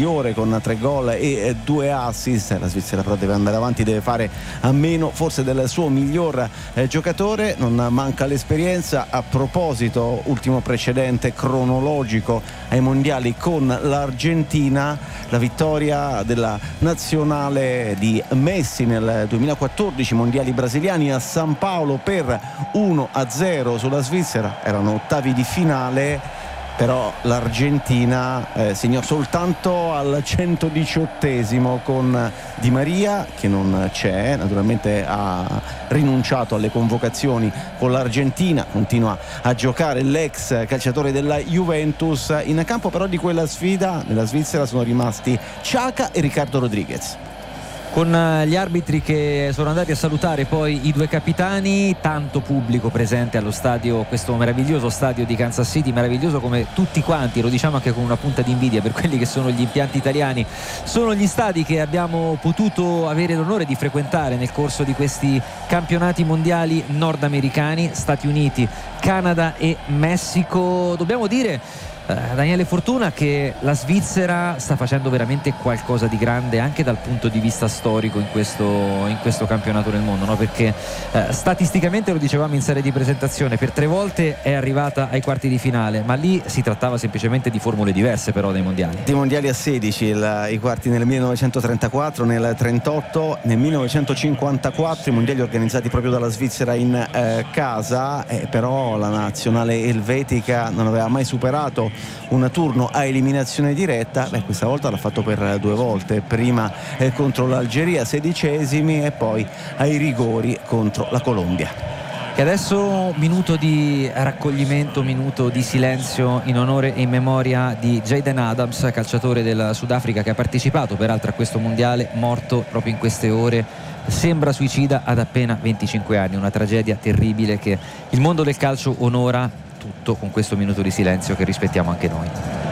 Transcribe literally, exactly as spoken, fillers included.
migliore con tre gol e due assist. La Svizzera però deve andare avanti, deve fare a meno forse del suo miglior eh, giocatore, non manca l'esperienza. A proposito, ultimo precedente cronologico ai mondiali con l'Argentina, la vittoria della nazionale di Messi nel duemilaquattordici mondiali brasiliani a San Paolo per uno a zero sulla Svizzera. Erano ottavi di finale, però l'Argentina eh, segnò soltanto al centodiciottesimo con Di Maria, che non c'è, naturalmente ha rinunciato alle convocazioni con l'Argentina, continua a giocare l'ex calciatore della Juventus. In campo però di quella sfida nella Svizzera sono rimasti Xhaka e Ricardo Rodriguez, con gli arbitri che sono andati a salutare poi i due capitani, tanto pubblico presente allo stadio, questo meraviglioso stadio di Kansas City, meraviglioso come tutti quanti, lo diciamo anche con una punta di invidia per quelli che sono gli impianti italiani. Sono gli stadi che abbiamo potuto avere l'onore di frequentare nel corso di questi campionati mondiali nordamericani, Stati Uniti, Canada e Messico. Dobbiamo dire, Daniele Fortuna, che la Svizzera sta facendo veramente qualcosa di grande anche dal punto di vista storico in questo, in questo campionato del mondo, no? Perché eh, statisticamente, lo dicevamo in serie di presentazione, per tre volte è arrivata ai quarti di finale, ma lì si trattava semplicemente di formule diverse però dei mondiali. Di mondiali a sedici, il, i quarti nel millenovecentotrentaquattro, nel trentotto, nel millenovecentocinquantaquattro, i mondiali organizzati proprio dalla Svizzera in eh, casa, eh, però la nazionale elvetica non aveva mai superato un turno a eliminazione diretta. Beh, questa volta l'ha fatto per due volte, prima eh, contro l'Algeria sedicesimi e poi ai rigori contro la Colombia. E adesso minuto di raccoglimento, minuto di silenzio in onore e in memoria di Jayden Adams, calciatore del Sudafrica che ha partecipato peraltro a questo mondiale, morto proprio in queste ore, sembra suicida ad appena venticinque anni. Una tragedia terribile che il mondo del calcio onora tutto con questo minuto di silenzio che rispettiamo anche noi.